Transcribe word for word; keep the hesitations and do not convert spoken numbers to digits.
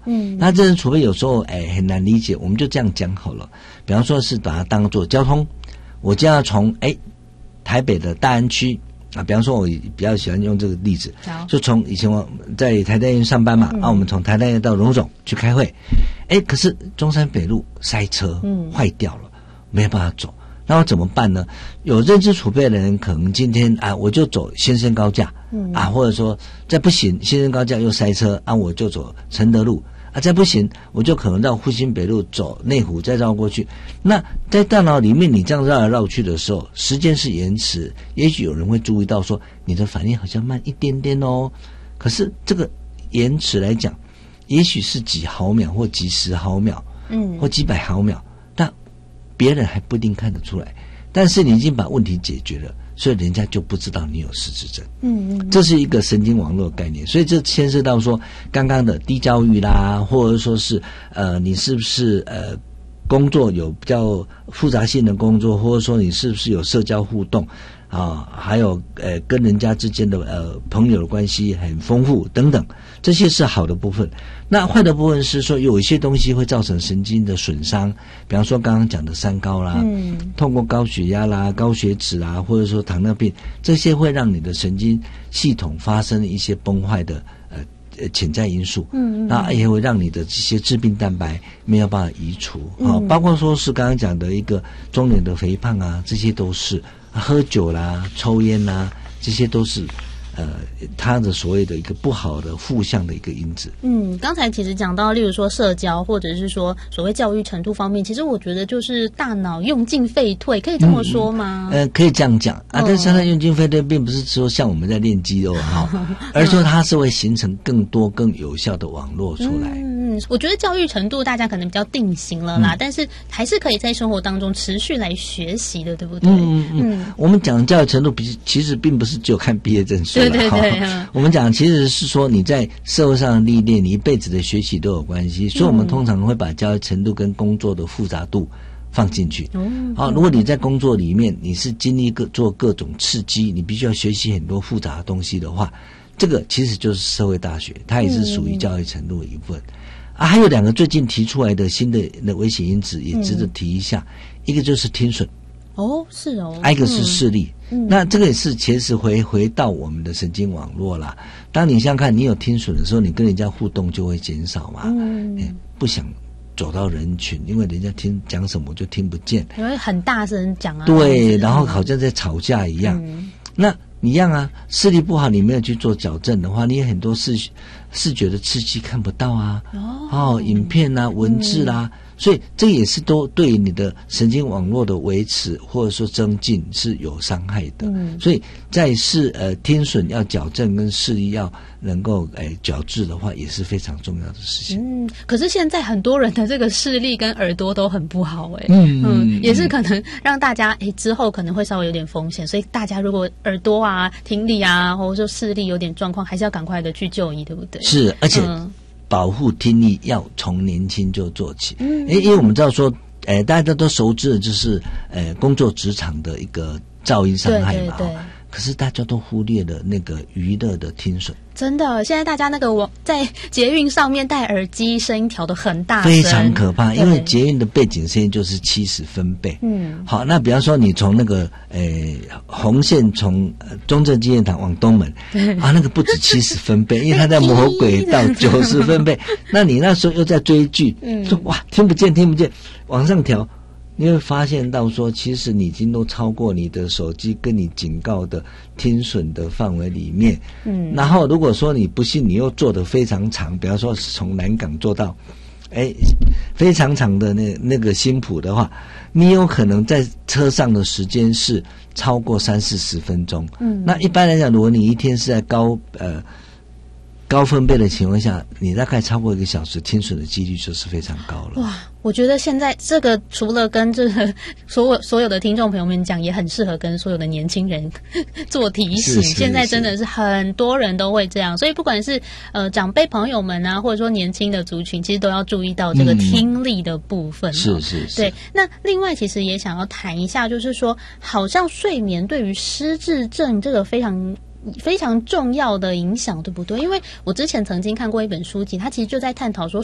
嗯， 那这人储备有时候哎很难理解，我们就这样讲好了。比方说是把它当做交通，我就要从哎台北的大安区啊，比方说我比较喜欢用这个例子，就从以前我在台大医院上班嘛，嗯、啊，我们从台大医院到荣总去开会，哎，可是中山北路塞车，嗯，坏掉了，没办法走。那我怎么办呢？有认知储备的人，可能今天啊，我就走先生高架，嗯啊，或者说再不行，先生高架又塞车，啊，我就走承德路，啊，再不行，我就可能绕复兴北路走内湖，再绕过去。那在大脑里面，你这样绕来绕去的时候，时间是延迟，也许有人会注意到说，你的反应好像慢一点点哦。可是这个延迟来讲，也许是几毫秒或几十毫秒，嗯，或几百毫秒。别人还不一定看得出来，但是你已经把问题解决了，所以人家就不知道你有失智症。嗯嗯，这是一个神经网络的概念，所以这牵涉到说刚刚的低教育啦，或者说是呃你是不是呃工作有比较复杂性的工作，或者说你是不是有社交互动啊，还有呃跟人家之间的呃朋友的关系很丰富等等，这些是好的部分。那坏的部分是说有一些东西会造成神经的损伤，比方说刚刚讲的三高啦，嗯，通过高血压啦、高血脂啦，或者说糖尿病，这些会让你的神经系统发生一些崩坏的呃潜在因素，嗯，那也会让你的这些致病蛋白没有办法移除啊，嗯，包括说是刚刚讲的一个中年的肥胖啊，这些都是喝酒啦、抽烟啦，这些都是。呃，它的所谓的一个不好的负向的一个因子。嗯， 刚才其实讲到，例如说社交，或者是说所谓教育程度方面，其实我觉得就是大脑用进废退，可以这么说吗？嗯、 呃，可以这样讲啊，但是它用进废退，并不是说像我们在练肌肉哈，而是说它是会形成更多更有效的网络出来。 嗯，我觉得教育程度大家可能比较定型了啦，嗯、但是还是可以在生活当中持续来学习的，对不对？ 嗯嗯嗯。我们讲教育程度，其实并不是只有看毕业证书。 对对对、啊， 我们讲其实是说你在社会上的历练，你一辈子的学习都有关系，所以我们通常会把教育程度跟工作的复杂度放进去。嗯，好，如果你在工作里面你是经历各做各种刺激，你必须要学习很多复杂的东西的话，这个其实就是社会大学，它也是属于教育程度的一部分。啊，还有两个最近提出来的新的的危险因子也值得提一下，嗯、一个就是听损。 哦，是哦， 还有一个是视力，嗯，那这个也是其实回回到我们的神经网络啦。当你想想看，你有听损的时候，你跟人家互动就会减少嘛，嗯，欸、不想走到人群，因为人家听讲什么就听不见， 因为很大声讲啊， 对，然后好像在吵架一样。嗯、那一样啊，视力不好，你没有去做矫正的话，你有很多视视觉的刺激看不到啊，哦，哦影片啊、文字啦、啊。嗯，所以这也是都对你的神经网络的维持或者说增进是有伤害的。嗯，所以在视呃听损要矫正跟视力要能够诶矫治的话，也是非常重要的事情。 嗯，可是现在很多人的这个视力跟耳朵都很不好诶。嗯嗯，也是可能让大家诶之后可能会稍微有点风险，所以大家如果耳朵啊、听力啊，或者说视力有点状况，还是要赶快的去就医，对不对？ 是，而且。嗯保护听力要从年轻就做起，嗯，因为我们知道说，呃，大家都熟知的就是呃工作职场的一个噪音伤害嘛，对对对，可是大家都忽略了那个娱乐的听损。 真的，现在大家那个我在捷运上面戴耳机，声音调得很大声， 非常可怕。因为捷运的背景声音就是七十分贝。嗯，好，那比方说你从那个呃红线从中正纪念堂往东门，啊，那个不止七十分贝，因为它在魔轨到九十分贝。那你那时候又在追剧，嗯，说哇听不见听不见，往上调。你会发现到说，其实你已经都超过你的手机跟你警告的听损的范围里面。嗯，然后如果说你不信，你又坐得非常长，比方说是从南港坐到，哎，非常长的那那个新埔的话，你有可能在车上的时间是超过三四十分钟。嗯，那一般来讲，如果你一天是在高呃。高分贝的情况下，你大概超过一个小时，听损的几率就是非常高了。 哇，我觉得现在这个除了跟这个所有所有的听众朋友们讲，也很适合跟所有的年轻人做提醒。现在真的是很多人都会这样，所以不管是呃长辈朋友们啊，或者说年轻的族群，其实都要注意到这个听力的部分。哦嗯、是是是。 对，那另外其实也想要谈一下，就是说，好像睡眠对于失智症这个非常。非常重要的影响，对不对？因为我之前曾经看过一本书籍，它其实就在探讨说